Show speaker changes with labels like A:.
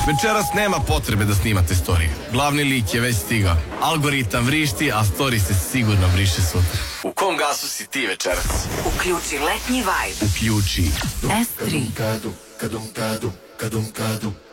A: Večeras nema potrebe da snimate storije. Glavni lik je već stigao. Algoritam vrišti, a story se sigurno briše sutra. U kom gasu si ti večeras?
B: Uključi letnji vibe.
A: Uključi
B: S3.
C: Kadum, kadum, kadum, kadum, kadum.